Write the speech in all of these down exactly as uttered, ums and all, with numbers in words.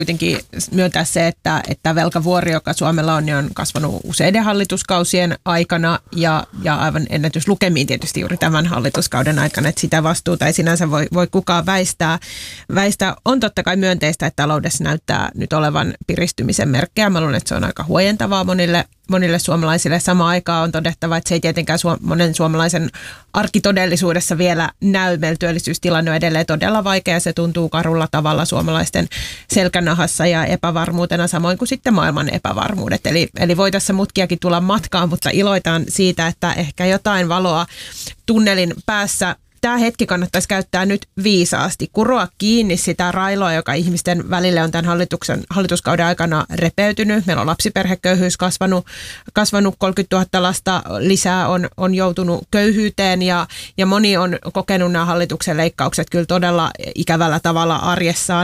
kuitenkin myöntää se, että, että velkavuori, joka Suomella on, niin on kasvanut useiden hallituskausien aikana ja, ja aivan ennätyslukemiin tietysti juuri tämän hallituskauden aikana, että sitä vastuuta ei sinänsä voi, voi kukaan väistää. väistää. On totta kai myönteistä, että taloudessa näyttää nyt olevan piristymisen merkkejä. Mä luulen, että se on aika huojentavaa monille, monille suomalaisille. Samaan aikaan on todettava, että se ei tietenkään su- monen suomalaisen arkitodellisuudessa vielä näy. Meillä työllisyystilanne on edelleen todella vaikea. Se tuntuu karulla tavalla suomalaisten selkänahassa ja epävarmuutena, samoin kuin sitten maailman epävarmuudet. Eli, eli voi tässä mutkiakin tulla matkaan, mutta iloitaan siitä, että ehkä jotain valoa tunnelin päässä. Tämä hetki kannattaisi käyttää nyt viisaasti, kuroa kiinni sitä railoa, joka ihmisten välille on tämän hallituksen, hallituskauden aikana repeytynyt. Meillä on lapsiperheköyhyys kasvanut, kasvanut kolmekymmentätuhatta lasta lisää on, on joutunut köyhyyteen ja, ja moni on kokenut nämä hallituksen leikkaukset kyllä todella ikävällä tavalla arjessaan.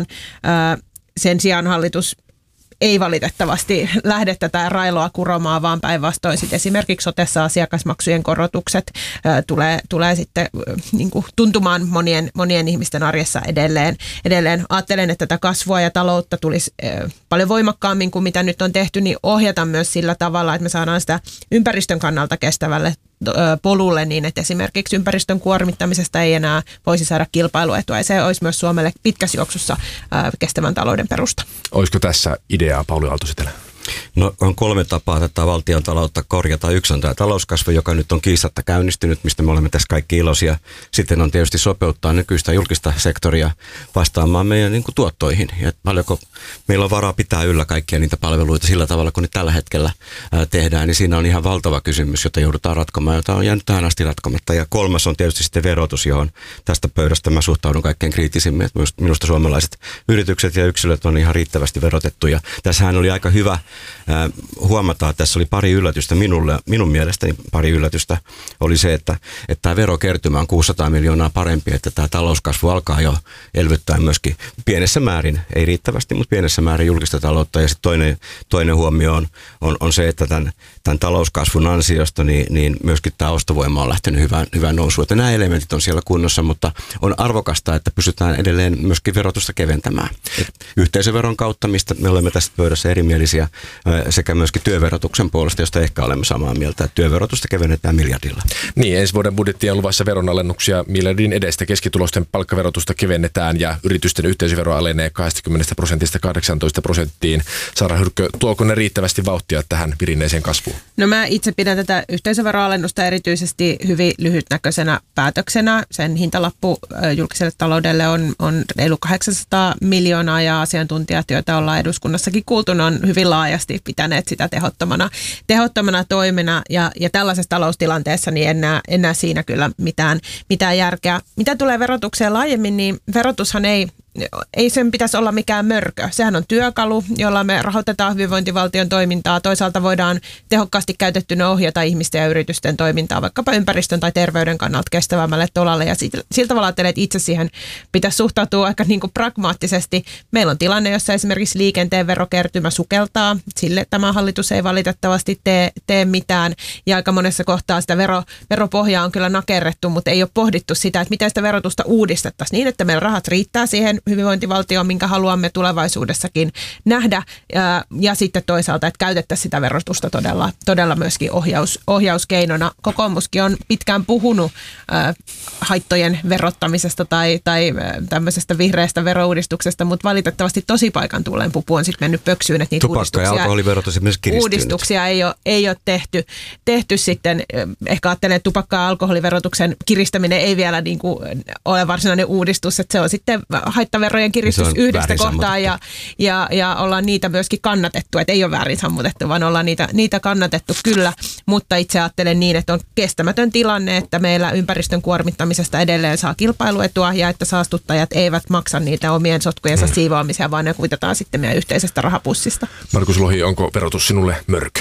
Sen sijaan hallitus ei valitettavasti lähde tätä railoa kuromaan, vaan päinvastoin sitten esimerkiksi sotessa asiakasmaksujen korotukset ä, tulee, tulee sitten ä, niin kuin tuntumaan monien, monien ihmisten arjessa edelleen. Edelleen ajattelen, että tätä kasvua ja taloutta tulisi ä, paljon voimakkaammin kuin mitä nyt on tehty, niin ohjata myös sillä tavalla, että me saadaan sitä ympäristön kannalta kestävälle polulle niin, että esimerkiksi ympäristön kuormittamisesta ei enää voisi saada kilpailuetua ja se olisi myös Suomelle pitkässä juoksussa kestävän talouden perusta. Olisiko tässä ideaa, Pauli Aalto-Setälä? No on kolme tapaa tätä valtion taloutta korjata. Yksi on tämä talouskasvu, joka nyt on kiistatta käynnistynyt, mistä me olemme tässä kaikki iloisia. Sitten on tietysti sopeuttaa nykyistä julkista sektoria vastaamaan meidän niin kuin tuottoihin. Ja paljonko meillä on varaa pitää yllä kaikkia niitä palveluita sillä tavalla, kun nyt tällä hetkellä ää, tehdään, niin siinä on ihan valtava kysymys, jota joudutaan ratkomaan, jota on jäänyt tähän asti ratkomatta. Ja kolmas on tietysti sitten verotus, johon tästä pöydästä mä suhtaudun kaikkein kriittisimmin. Että minusta suomalaiset yritykset ja yksilöt on ihan riittävästi verotettu. Ja tässähän oli aika hyvä huomataan, että tässä oli pari yllätystä minulle, minun mielestäni pari yllätystä oli se, että, että tämä verokertymä on kuusisataa miljoonaa parempi, että tämä talouskasvu alkaa jo elvyttää myöskin pienessä määrin, ei riittävästi, mutta pienessä määrin julkista taloutta. Ja sitten toinen, toinen huomio on, on, on se, että tämän, tämän talouskasvun ansiosta niin, niin myöskin tämä ostovoima on lähtenyt hyvään, hyvään nousuun. Että nämä elementit on siellä kunnossa, mutta on arvokasta, että pystytään edelleen myöskin verotusta keventämään. Et yhteisöveron kautta, mistä me olemme tästä pöydässä erimielisiä, sekä myöskin työverotuksen puolesta, josta ehkä olemme samaa mieltä, että työverotusta kevennetään miljardilla. Niin, ensi vuoden budjettiin on luvassa veronalennuksia miljardin edestä. Keskitulosten palkkaverotusta kevennetään ja yritysten yhteisövero alenee kaksikymmentä prosentista kahdeksantoista prosenttiin. Saara Hyrkkö, tuoko ne riittävästi vauhtia tähän virinneeseen kasvuun? No mä itse pidän tätä yhteisöveroalennusta erityisesti hyvin lyhytnäköisenä päätöksenä. Sen hintalappu julkiselle taloudelle on, on reilu kahdeksansataa miljoonaa ja asiantuntijat, joita ollaan eduskunnassakin kuultu, on hyvin laajasti pitäneet sitä tehottomana, tehottomana toimena ja, ja tällaisessa taloustilanteessa niin en näe, en näe siinä kyllä mitään, mitään järkeä. Mitä tulee verotukseen laajemmin, niin verotushan ei Ei sen pitäisi olla mikään mörkö. Sehän on työkalu, jolla me rahoitetaan hyvinvointivaltion toimintaa. Toisaalta voidaan tehokkaasti käytettynä ohjata ihmisten ja yritysten toimintaa vaikkapa ympäristön tai terveyden kannalta kestävämmälle tolalle. Ja sillä tavalla ajattelen, että itse siihen pitäisi suhtautua aika niin kuin pragmaattisesti. Meillä on tilanne, jossa esimerkiksi liikenteen verokertymä sukeltaa. Sille tämä hallitus ei valitettavasti tee, tee mitään. Ja aika monessa kohtaa sitä vero, veropohjaa on kyllä nakerrettu, mutta ei ole pohdittu sitä, että miten sitä verotusta uudistettaisiin niin, että meillä rahat riittää siihen hyvinvointivaltio, minkä haluamme tulevaisuudessakin nähdä, ja, ja sitten toisaalta, että käytettäisiin sitä verotusta todella, todella myöskin ohjaus, ohjauskeinona. Kokoomuskin on pitkään puhunut äh, haittojen verottamisesta tai, tai äh, tämmöisestä vihreästä verouudistuksesta, mutta valitettavasti tosipaikan tulleen pupu on sitten mennyt pöksyyn, että niitä Tupakka- ja alkoholiverotus myös kiristynyt. Uudistuksia ei ole, ei ole tehty, tehty sitten. Ehkä ajattelen, että tupakka- ja alkoholiverotuksen kiristäminen ei vielä niin kuin ole varsinainen uudistus, että se on sitten haitta verojen kiristys yhdestä kohtaa ja, ja, ja ollaan niitä myöskin kannatettu, että ei ole väärin sammutettu, vaan ollaan niitä, niitä kannatettu kyllä, mutta itse ajattelen niin, että on kestämätön tilanne, että meillä ympäristön kuormittamisesta edelleen saa kilpailuetua ja että saastuttajat eivät maksa niitä omien sotkujensa hmm. siivoamisia, vaan ne kuvitetaan sitten meidän yhteisestä rahapussista. Markus Lohi, onko verotus sinulle mörkö?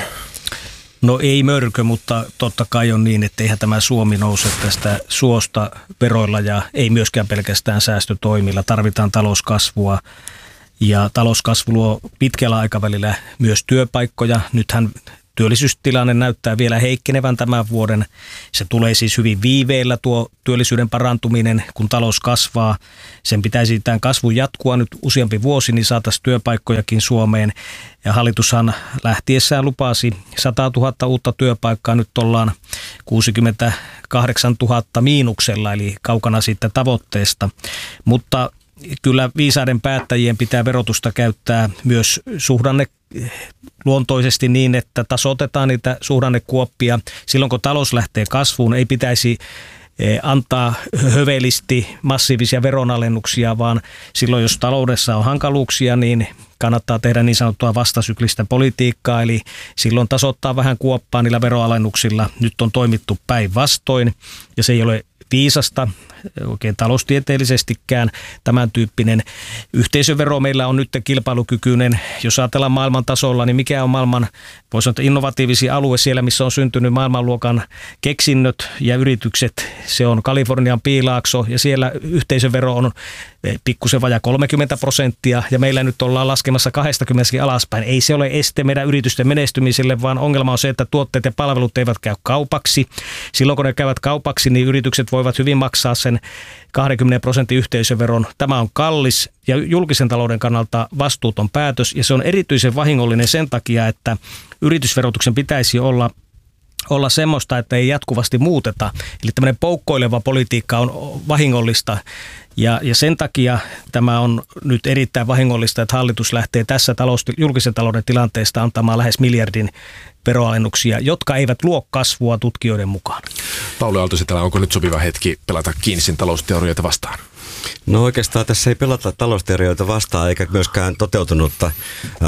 No ei mörkö, mutta totta kai on niin, että eihän tämä Suomi nouse tästä suosta veroilla ja ei myöskään pelkästään säästötoimilla. Tarvitaan talouskasvua ja talouskasvu luo pitkällä aikavälillä myös työpaikkoja. Nythän työllisyystilanne näyttää vielä heikkenevän tämän vuoden. Se tulee siis hyvin viiveellä tuo työllisyyden parantuminen, kun talous kasvaa. Sen pitäisi tämän kasvun jatkua nyt useampi vuosi, niin saataisiin työpaikkojakin Suomeen. Ja hallitushan lähtiessään lupasi sata tuhatta uutta työpaikkaa, nyt ollaan kuusikymmentäkahdeksantuhatta miinuksella, eli kaukana siitä tavoitteesta. Mutta kyllä viisaiden päättäjien pitää verotusta käyttää myös suhdanne luontoisesti niin, että tasoitetaan niitä suhdannekuoppia. Silloin kun talous lähtee kasvuun, ei pitäisi antaa hövelisti massiivisia veronalennuksia, vaan silloin jos taloudessa on hankaluuksia, niin kannattaa tehdä niin sanottua vastasyklistä politiikkaa, eli silloin tasoittaa vähän kuoppaa niillä veroalennuksilla. Nyt on toimittu päinvastoin ja se ei ole viisasta oikein taloustieteellisestikään. Tämän tyyppinen yhteisövero meillä on nyt kilpailukykyinen. Jos ajatellaan maailman tasolla, niin mikä on maailman, voisi sanoa, innovatiivisia alue siellä, missä on syntynyt maailmanluokan keksinnöt ja yritykset. Se on Kalifornian piilaakso ja siellä yhteisövero on pikkusen vajaa kolmekymmentä prosenttia ja meillä nyt ollaan laskemassa kaksikymmentä alaspäin. Ei se ole este meidän yritysten menestymiselle, vaan ongelma on se, että tuotteet ja palvelut eivät käy kaupaksi. Silloin kun ne käyvät kaupaksi, niin yritykset voivat hyvin maksaa sen kaksikymmentä prosentin yhteisöveron. Tämä on kallis ja julkisen talouden kannalta vastuuton päätös ja se on erityisen vahingollinen sen takia, että yritysverotuksen pitäisi olla olla semmoista, että ei jatkuvasti muuteta. Eli tämmöinen poukkoileva politiikka on vahingollista ja, ja sen takia tämä on nyt erittäin vahingollista, että hallitus lähtee tässä talous, julkisen talouden tilanteesta antamaan lähes miljardin veroalennuksia, jotka eivät luo kasvua tutkijoiden mukaan. Pauli Aalto-Setälä, onko nyt sopiva hetki pelata Keynesin talousteorioita vastaan? No oikeastaan tässä ei pelata talousteorioita vastaan eikä myöskään toteutunutta äh,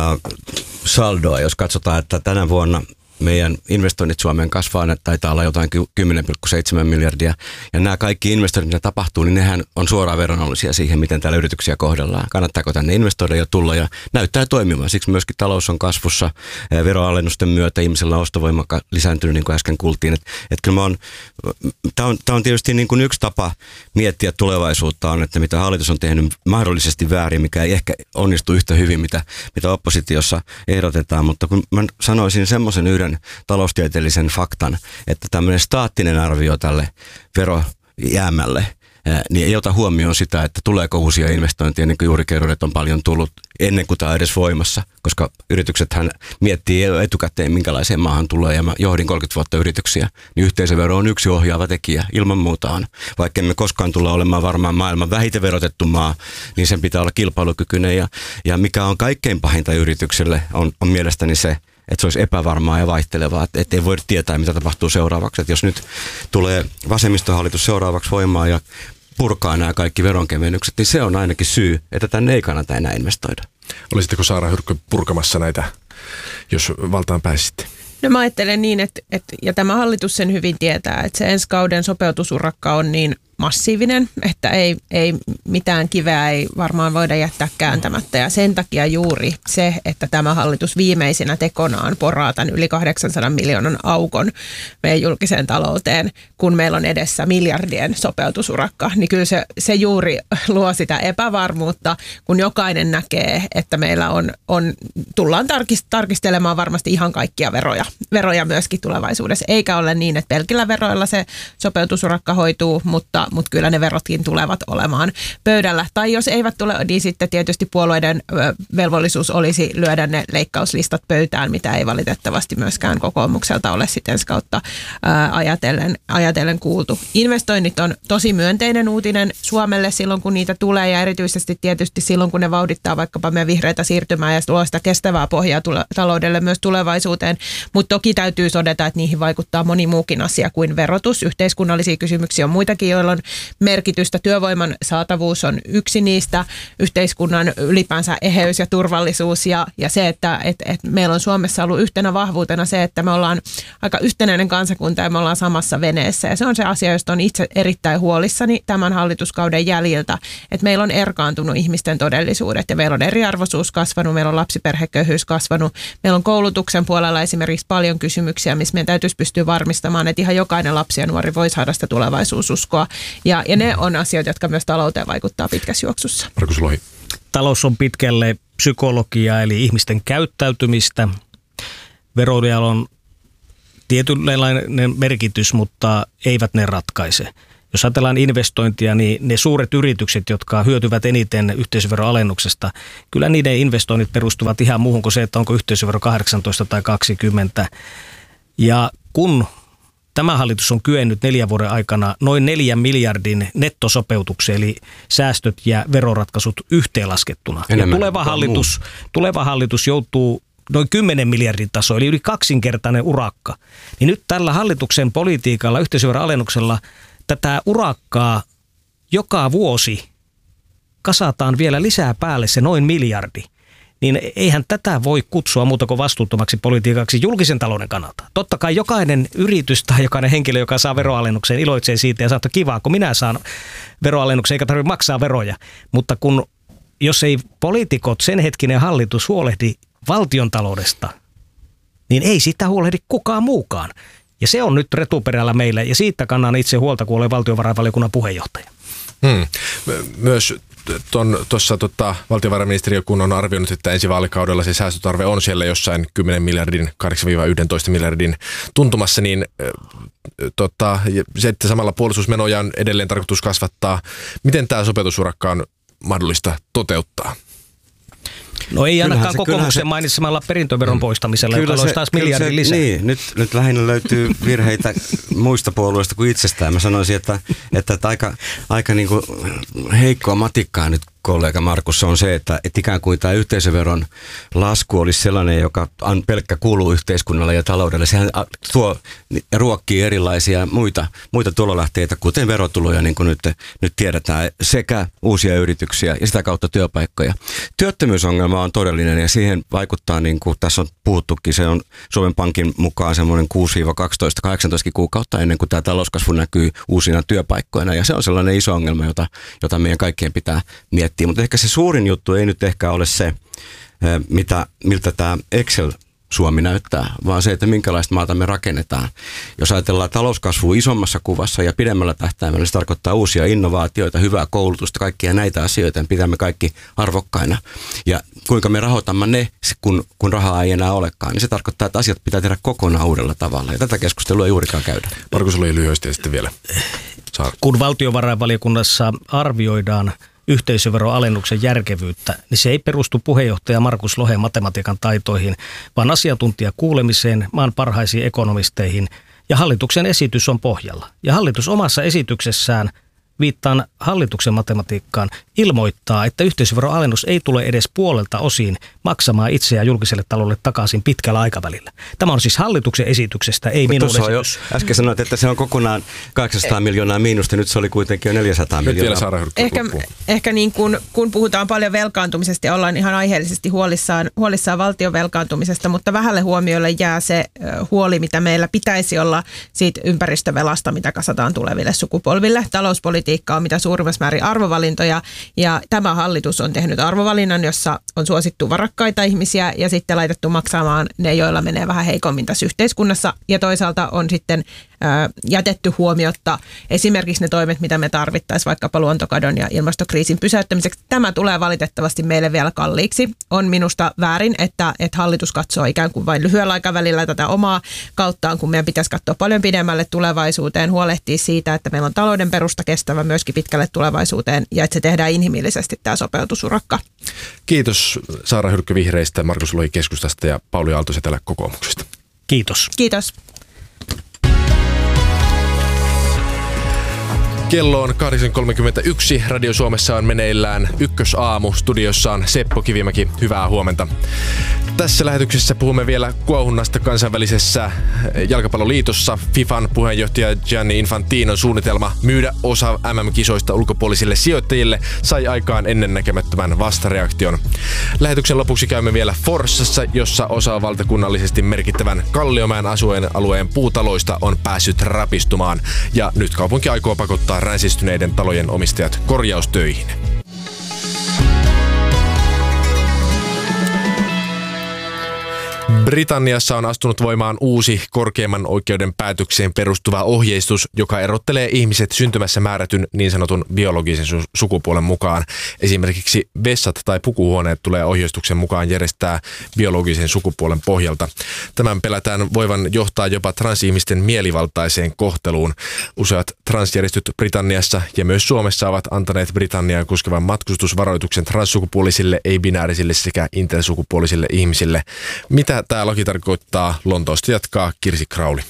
saldoa, jos katsotaan, että tänä vuonna meidän investoinnit Suomeen kasvaa, ne taitaa olla jotain kymmenen pilkku seitsemän miljardia. Ja nämä kaikki investoinnit, mitä tapahtuu, niin nehän on suoraan veronollisia siihen, miten täällä yrityksiä kohdellaan. Kannattaako tänne investoida ja tulla ja näyttää toimimaan. Siksi myöskin talous on kasvussa veroalennusten myötä. Ihmisellä on ostovoima lisääntynyt, niin kuin äsken kuultiin. Et, et kyllä on, tämä, on, tämä on tietysti niin kuin yksi tapa miettiä tulevaisuutta on, että mitä hallitus on tehnyt mahdollisesti väärin, mikä ei ehkä onnistu yhtä hyvin, mitä, mitä oppositiossa ehdotetaan. Mutta kun mä sanoisin semmoisen yhden taloustieteellisen faktan, että tämmöinen staattinen arvio tälle verojäämälle, niin ei ota huomioon sitä, että tuleeko uusia investointeja, niin kuin juuri kerroin, että on paljon tullut ennen kuin tämä on edes voimassa, koska yrityksethän miettii etukäteen, minkälaiseen maahan tulee, ja mä johdin kolmekymmentä vuotta yrityksiä, niin yhteisövero on yksi ohjaava tekijä, ilman muuta on. Vaikka emme koskaan tulla olemaan varmaan maailman vähiten verotettu maa, niin sen pitää olla kilpailukykyinen, ja, ja mikä on kaikkein pahinta yritykselle, on, on mielestäni se, että se olisi epävarmaa ja vaihtelevaa, että et ei voi tietää, mitä tapahtuu seuraavaksi. Että jos nyt tulee vasemmistohallitus seuraavaksi voimaan ja purkaa nämä kaikki veronkevennykset, niin se on ainakin syy, että tänne ei kannata enää investoida. Olisitteko Saara Hyrkkö purkamassa näitä, jos valtaan pääsitte? No mä ajattelen niin, että, että, ja tämä hallitus sen hyvin tietää, että se ensi kauden sopeutusurakka on niin massiivinen, että ei, ei mitään kiveä ei varmaan voida jättää kääntämättä. Ja sen takia juuri se, että tämä hallitus viimeisenä tekonaan poraa tämän yli kahdeksansadan miljoonan aukon meidän julkiseen talouteen, kun meillä on edessä miljardien sopeutusurakka, niin kyllä se, se juuri luo sitä epävarmuutta, kun jokainen näkee, että meillä on, on tullaan tarkist, tarkistelemaan varmasti ihan kaikkia veroja, veroja myöskin tulevaisuudessa. Eikä ole niin, että pelkillä veroilla se sopeutusurakka hoituu, mutta mutta kyllä ne verotkin tulevat olemaan pöydällä. Tai jos eivät tule, niin sitten tietysti puolueiden velvollisuus olisi lyödä ne leikkauslistat pöytään, mitä ei valitettavasti myöskään kokoomukselta ole sitten ensi kautta ää, ajatellen, ajatellen kuultu. Investoinnit on tosi myönteinen uutinen Suomelle silloin, kun niitä tulee ja erityisesti tietysti silloin, kun ne vauhdittaa vaikkapa meidän vihreätä siirtymää ja tuo sitä kestävää pohjaa tule, taloudelle myös tulevaisuuteen. Mutta toki täytyy todeta, että niihin vaikuttaa moni muukin asia kuin verotus. Yhteiskunnallisia kysymyksiä on muitakin, joilla on merkitystä. Työvoiman saatavuus on yksi niistä, yhteiskunnan ylipäänsä eheys ja turvallisuus ja, ja se, että et, et meillä on Suomessa ollut yhtenä vahvuutena se, että me ollaan aika yhtenäinen kansakunta ja me ollaan samassa veneessä. Ja se on se asia, josta on itse erittäin huolissani tämän hallituskauden jäljiltä, että meillä on erkaantunut ihmisten todellisuudet ja meillä on eriarvoisuus kasvanut, meillä on lapsiperheköyhyys kasvanut, meillä on koulutuksen puolella esimerkiksi paljon kysymyksiä, missä meidän täytyisi pystyä varmistamaan, että ihan jokainen lapsi ja nuori voi saada sitä tulevaisuususkoa. Ja, ja ne on asioita, jotka myös talouteen vaikuttaa pitkässä juoksussa. Markus Lohi. Talous on pitkälle psykologiaa, eli ihmisten käyttäytymistä. Veroilla on tietynlainen merkitys, mutta eivät ne ratkaise. Jos ajatellaan investointia, niin ne suuret yritykset, jotka hyötyvät eniten yhteisöveroalennuksesta, kyllä niiden investoinnit perustuvat ihan muuhun kuin se, että onko yhteisövero kahdeksantoista tai kaksikymmentä. Ja kun tämä hallitus on kyennyt neljän vuoden aikana noin neljän miljardin nettosopeutukseen, eli säästöt ja veroratkaisut yhteenlaskettuna. Ja tuleva hallitus, tuleva hallitus joutuu noin kymmenen miljardin taso, eli yli kaksinkertainen urakka. Niin nyt tällä hallituksen politiikalla, yhteisöveroalennuksella, tätä urakkaa joka vuosi kasataan vielä lisää päälle se noin miljardi. Niin eihän tätä voi kutsua muuta kuin vastuuttomaksi politiikaksi julkisen talouden kannalta. Totta kai jokainen yritys tai jokainen henkilö, joka saa veroalennuksen, iloitsee siitä ja sanoo, että kivaa, kun minä saan veroalennuksen, eikä tarvitse maksaa veroja. Mutta kun, jos ei poliitikot, sen hetkinen hallitus huolehdi valtion taloudesta, niin ei sitä huolehdi kukaan muukaan. Ja se on nyt retuperällä meille, ja siitä kannan itse huolta, kun olen valtiovarainvaliokunnan puheenjohtaja. Hmm. Myös tuossa tota, valtiovarainministeriö, kun on arvioinut, että ensi vaalikaudella se säästötarve on siellä jossain kymmenen miljardin, kahdeksan yksitoista miljardin tuntumassa, niin tota, se, että samalla puolustusmenoja on edelleen tarkoitus kasvattaa. Miten tämä sopeutusurakka on mahdollista toteuttaa? No ei ainakaan kokoomuksen mainitsemalla perintöveron poistamisella, joka olisi taas miljardin lisää. Niin, nyt, nyt lähinnä löytyy virheitä muista puolueista kuin itsestään. Mä sanoisin, että, että, että aika, aika niin kuin heikkoa matikkaa nyt kollega Markus on se, että, että ikään kuin tämä yhteisöveron lasku olisi sellainen, joka on pelkkä kulu yhteiskunnalle ja taloudelle. Sehän tuo ja ruokkii erilaisia muita, muita tulolähteitä, kuten verotuloja, niin kuin nyt, nyt tiedetään, sekä uusia yrityksiä ja sitä kautta työpaikkoja. Työttömyysongelma on todellinen ja siihen vaikuttaa, niin kuin tässä on puhuttukin, se on Suomen Pankin mukaan semmoinen kuusi kaksitoista kahdeksantoista kuukautta ennen kuin tämä talouskasvu näkyy uusina työpaikkoina. Ja se on sellainen iso ongelma, jota, jota meidän kaikkien pitää miettiä. Mutta ehkä se suurin juttu ei nyt ehkä ole se, mitä, miltä tämä Excel-Suomi näyttää, vaan se, että minkälaista maata me rakennetaan. Jos ajatellaan talouskasvua isommassa kuvassa ja pidemmällä tähtäimellä, se tarkoittaa uusia innovaatioita, hyvää koulutusta, kaikkia näitä asioita, pidämme kaikki arvokkaina. Ja kuinka me rahoitamme ne, kun, kun rahaa ei enää olekaan, niin se tarkoittaa, että asiat pitää tehdä kokonaan uudella tavalla. Ja tätä keskustelua ei juurikaan käydä. Markus oli lyhyesti ja sitten vielä. Saa. Kun valtiovarainvaliokunnassa arvioidaan yhteisöveroalennuksen järkevyyttä, niin se ei perustu puheenjohtaja Markus Lohen matematiikan taitoihin, vaan asiantuntijakuulemiseen, maan parhaisiin ekonomisteihin, ja hallituksen esitys on pohjalla. Ja hallitus omassa esityksessään, viittaan hallituksen matematiikkaan, ilmoittaa, että yhteisöveroalennus ei tule edes puolelta osin maksamaan itseään julkiselle taloudelle takaisin pitkällä aikavälillä. Tämä on siis hallituksen esityksestä, ei minun esitys. Jo, äsken sanoit, että se on kokonaan kahdeksansataa miljoonaa miinusta, nyt se oli kuitenkin jo neljäsataa miljoonaa. Ehkä, ehkä niin kun, kun puhutaan paljon velkaantumisesta ja ollaan ihan aiheellisesti huolissaan, huolissaan valtion velkaantumisesta, mutta vähälle huomiolle jää se huoli, mitä meillä pitäisi olla siitä ympäristövelasta, mitä kasataan tuleville sukupolville. Talouspolitiikka on mitä suurimmassa määrin arvovalintoja. Ja tämä hallitus on tehnyt arvovalinnan, jossa on suosittu varakkaita ihmisiä ja sitten laitettu maksamaan ne, joilla menee vähän heikommin tässä yhteiskunnassa. Ja toisaalta on sitten ää, jätetty huomiotta esimerkiksi ne toimet, mitä me tarvittaisiin vaikkapa luontokadon ja ilmastokriisin pysäyttämiseksi. Tämä tulee valitettavasti meille vielä kalliiksi. On minusta väärin, että, että hallitus katsoo ikään kuin vain lyhyellä aikavälillä tätä omaa kauttaan, kun meidän pitäisi katsoa paljon pidemmälle tulevaisuuteen, huolehtia siitä, että meillä on talouden perusta kestävä myöskin pitkälle tulevaisuuteen ja että se tehdään inhimillisesti tämä sopeutusurakka. Kiitos Saara Hyrkkö vihreistä, Markus Lohi keskustasta ja Pauli Aalto-Setälä kokoomuksesta. Kiitos. Kiitos. Kello on kahdeksan kolmekymmentäyksi. Radio Suomessa on meneillään Ykkösaamu. Studiossa on Seppo Kivimäki. Hyvää huomenta. Tässä lähetyksessä puhumme vielä kuohunnasta kansainvälisessä jalkapalloliitossa. FIFAn puheenjohtaja Gianni Infantinon suunnitelma myydä osa M M-kisoista ulkopuolisille sijoittajille sai aikaan ennennäkemättömän vastareaktion. Lähetyksen lopuksi käymme vielä Forssassa, jossa osa valtakunnallisesti merkittävän Kalliomäen asueen alueen puutaloista on päässyt rapistumaan. Ja nyt kaupunki aikoo pakottaa ränsistyneiden talojen omistajat korjaustöihin. Britanniassa on astunut voimaan uusi korkeimman oikeuden päätökseen perustuva ohjeistus, joka erottelee ihmiset syntymässä määrätyn niin sanotun biologisen su- sukupuolen mukaan. Esimerkiksi vessat tai pukuhuoneet tulee ohjeistuksen mukaan järjestää biologisen sukupuolen pohjalta. Tämän pelätään voivan johtaa jopa transihmisten mielivaltaiseen kohteluun. Useat transjärjestöt Britanniassa ja myös Suomessa ovat antaneet Britanniaa koskevan matkustusvaroituksen transsukupuolisille, ei-binäärisille sekä intersukupuolisille ihmisille. Mitä tämä laki tarkoittaa? Lontoosta jatkaa Kirsi Krauli.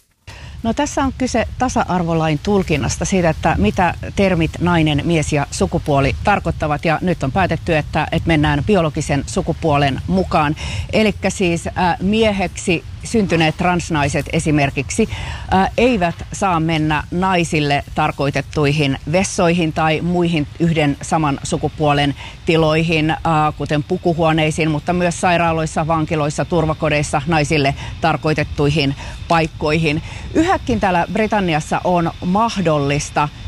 No tässä on kyse tasa-arvolain tulkinnasta siitä, että mitä termit nainen, mies ja sukupuoli tarkoittavat. Ja nyt on päätetty, että, että mennään biologisen sukupuolen mukaan. Eli siis äh, mieheksi syntyneet transnaiset esimerkiksi äh, eivät saa mennä naisille tarkoitettuihin vessoihin tai muihin yhden saman sukupuolen tiloihin, äh, kuten pukuhuoneisiin, mutta myös sairaaloissa, vankiloissa, turvakodeissa naisille tarkoitettuihin paikkoihin. Yhäkin täällä Britanniassa on mahdollista äh,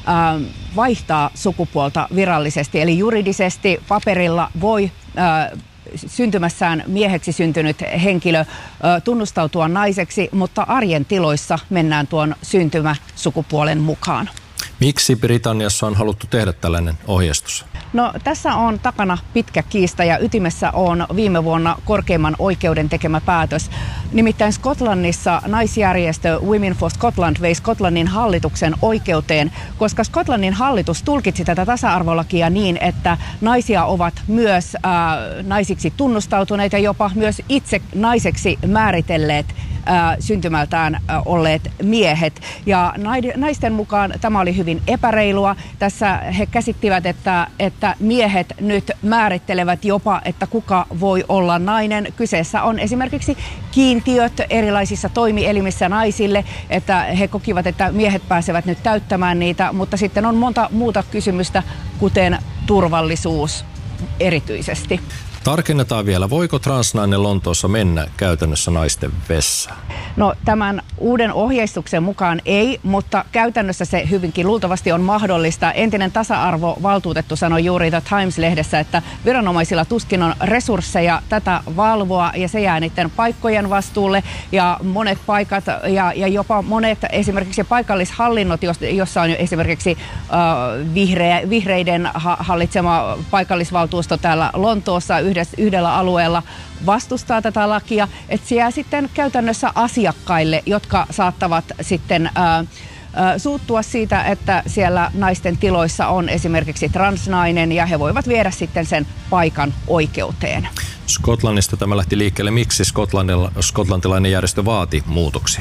vaihtaa sukupuolta virallisesti, eli juridisesti paperilla voi äh, syntymässään mieheksi syntynyt henkilö ö, tunnustautua naiseksi, mutta arjen tiloissa mennään tuon syntymäsukupuolen mukaan. Miksi Britanniassa on haluttu tehdä tällainen ohjeistus? No tässä on takana pitkä kiista ja ytimessä on viime vuonna korkeimman oikeuden tekemä päätös. Nimittäin Skotlannissa naisjärjestö Women for Scotland vei Skotlannin hallituksen oikeuteen, koska Skotlannin hallitus tulkitsi tätä tasa-arvolakia niin, että naisia ovat myös äh, naisiksi tunnustautuneet ja jopa myös itse naiseksi määritelleet äh, syntymältään äh, olleet miehet. Ja naisten mukaan tämä oli hyvin epäreilua. Tässä he käsittivät, että, että miehet nyt määrittelevät jopa, että kuka voi olla nainen. Kyseessä on esimerkiksi kiintiöt erilaisissa toimielimissä naisille, että he kokivat, että miehet pääsevät nyt täyttämään niitä, mutta sitten on monta muuta kysymystä, kuten turvallisuus erityisesti. Tarkennetaan vielä, voiko transnainen Lontoossa mennä käytännössä naisten vessaan? No tämän uuden ohjeistuksen mukaan ei, mutta käytännössä se hyvinkin luultavasti on mahdollista. Entinen tasa-arvovaltuutettu sanoi juuri The Times-lehdessä, että viranomaisilla tuskin on resursseja tätä valvoa ja se jää niiden paikkojen vastuulle ja monet paikat ja, ja jopa monet esimerkiksi paikallishallinnot, jossa on esimerkiksi äh, vihreä, vihreiden hallitsema paikallisvaltuusto täällä Lontoossa yhdessä, yhdellä alueella vastustaa tätä lakia, että se jää sitten käytännössä asiakkaille, jotka saattavat sitten ää, ää, suuttua siitä, että siellä naisten tiloissa on esimerkiksi transnainen ja he voivat viedä sitten sen paikan oikeuteen. Skotlannista tämä lähti liikkeelle. Miksi skotlantilainen järjestö vaati muutoksia?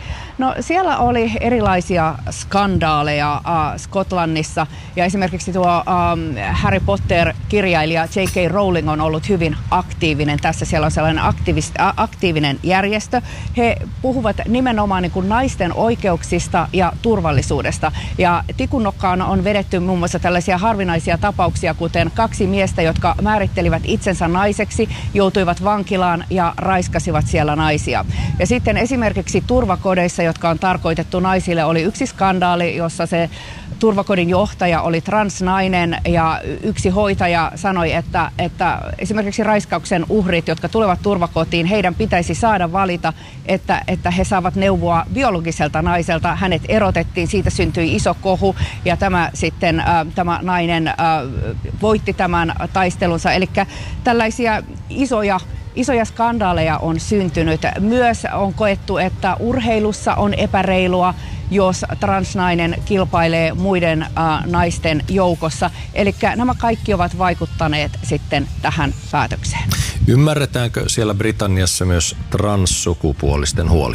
No siellä oli erilaisia skandaaleja äh, Skotlannissa ja esimerkiksi tuo ähm, Harry Potter-kirjailija J K Rowling on ollut hyvin aktiivinen tässä. Siellä on sellainen aktiivist, äh, aktiivinen järjestö. He puhuvat nimenomaan niin kuin naisten oikeuksista ja turvallisuudesta. Ja tikunnokkaan on vedetty muun muassa tällaisia harvinaisia tapauksia, kuten kaksi miestä, jotka määrittelivät itsensä naiseksi, joutuivat vankilaan ja raiskasivat siellä naisia. Ja sitten esimerkiksi turvakodeissa, jotka on tarkoitettu naisille, oli yksi skandaali, jossa se turvakodin johtaja oli transnainen ja yksi hoitaja sanoi, että, että esimerkiksi raiskauksen uhrit, jotka tulevat turvakotiin, heidän pitäisi saada valita, että, että he saavat neuvoa biologiselta naiselta. Hänet erotettiin, siitä syntyi iso kohu ja tämä sitten äh, tämä nainen äh, voitti tämän taistelunsa. Eli tällaisia isoja Isoja skandaaleja on syntynyt. Myös on koettu, että urheilussa on epäreilua, jos transnainen kilpailee muiden äh, naisten joukossa. Eli nämä kaikki ovat vaikuttaneet sitten tähän päätökseen. Ymmärretäänkö siellä Britanniassa myös transsukupuolisten huoli?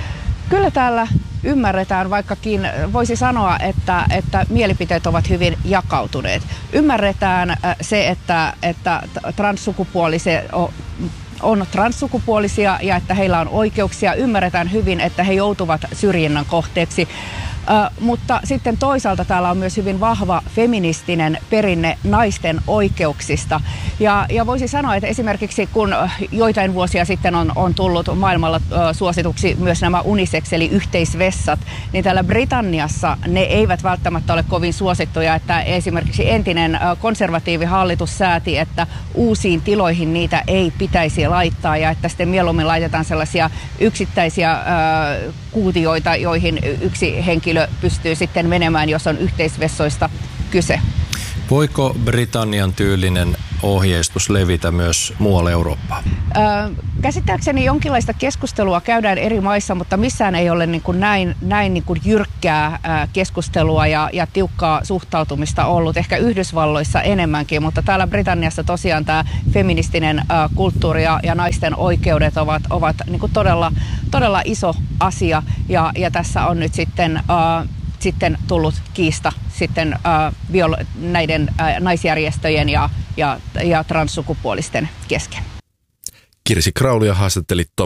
Kyllä täällä ymmärretään, vaikkakin voisi sanoa, että, että mielipiteet ovat hyvin jakautuneet. Ymmärretään se, että, että transsukupuoliset on transsukupuolisia ja että heillä on oikeuksia. Ymmärretään hyvin, että he joutuvat syrjinnän kohteeksi. Mutta sitten toisaalta täällä on myös hyvin vahva feministinen perinne naisten oikeuksista. Ja, ja voisi sanoa, että esimerkiksi kun joitain vuosia sitten on, on tullut maailmalla suosituksi myös nämä unisex eli yhteisvessat, niin täällä Britanniassa ne eivät välttämättä ole kovin suosittuja, että esimerkiksi entinen konservatiivihallitus sääti, että uusiin tiloihin niitä ei pitäisi laittaa ja että sitten mieluummin laitetaan sellaisia yksittäisiä äh, kuutioita, joihin yksi henkilö pystyy sitten menemään, jos on yhteisvessoista kyse. Voiko Britannian tyylinen ohjeistus levitä myös muualle Eurooppaan? Ö, käsittääkseni jonkinlaista keskustelua käydään eri maissa, mutta missään ei ole niin kuin näin, näin niin kuin jyrkkää ä, keskustelua ja, ja tiukkaa suhtautumista ollut. Ehkä Yhdysvalloissa enemmänkin, mutta täällä Britanniassa tosiaan tämä feministinen ä, kulttuuri ja, ja naisten oikeudet ovat, ovat niin kuin todella, todella iso asia. Ja, ja tässä on nyt sitten... Ä, sitten tullut kiista sitten äh, biolo- näiden äh, naisjärjestöjen ja, ja, ja transsukupuolisten kesken. Kirsi Kraulia haastatteli Tom